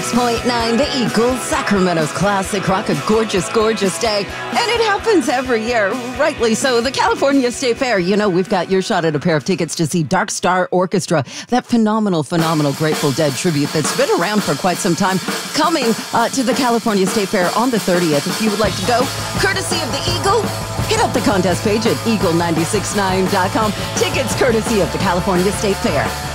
96.9 The Eagle, Sacramento's classic rock, a gorgeous, gorgeous day. And it happens every year, rightly so. The California State Fair, you know, we've got your shot at a pair of tickets to see Dark Star Orchestra, that phenomenal Grateful Dead tribute that's been around for quite some time, coming to the California State Fair on the 30th. If you would like to go, courtesy of The Eagle, hit up the contest page at eagle969.com. Tickets courtesy of the California State Fair.